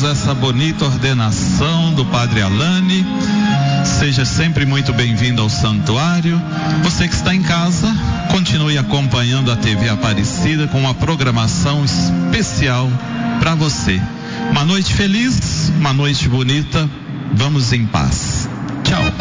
ouvimos essa bonita ordenação do Padre Alane. Seja sempre muito bem-vindo ao santuário. Você que está em casa, continue acompanhando a TV Aparecida com uma programação especial para você. Uma noite feliz, uma noite bonita. Vamos em paz. Tchau.